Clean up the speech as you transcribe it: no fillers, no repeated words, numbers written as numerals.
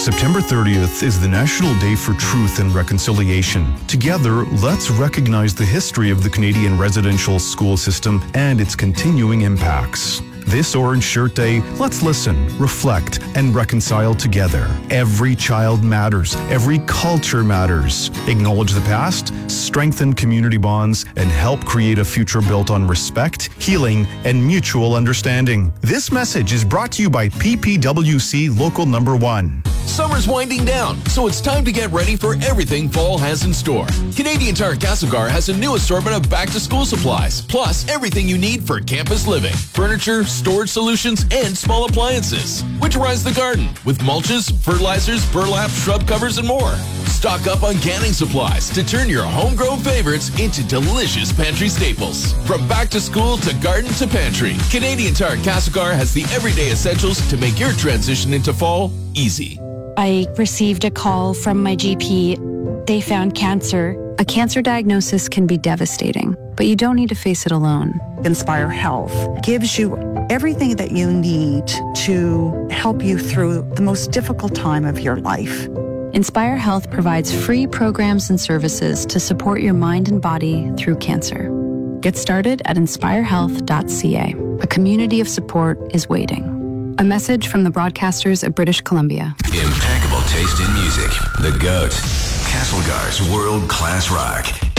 September 30th is the National Day for Truth and Reconciliation. Together, let's recognize the history of the Canadian residential school system and its continuing impacts. This Orange Shirt Day, let's listen, reflect, and reconcile together. Every child matters. Every culture matters. Acknowledge the past, strengthen community bonds, and help create a future built on respect, healing, and mutual understanding. This message is brought to you by PPWC Local Number 1. Summer's winding down, so it's time to get ready for everything fall has in store. Canadian Tire Castlegar has a new assortment of back-to-school supplies, plus everything you need for campus living, furniture, storage solutions, and small appliances. Winterize the garden with mulches, fertilizers, burlap, shrub covers, and more. Stock up on canning supplies to turn your homegrown favorites into delicious pantry staples. From back to school to garden to pantry, Canadian Tire Castlegar has the everyday essentials to make your transition into fall easy. I received a call from my GP. They found cancer. A cancer diagnosis can be devastating, but you don't need to face it alone. Inspire Health gives you everything that you need to help you through the most difficult time of your life. Inspire Health provides free programs and services to support your mind and body through cancer. Get started at inspirehealth.ca. A community of support is waiting. A message from the broadcasters of British Columbia. Impeccable taste in music. The GOAT. Castlegar's world-class rock.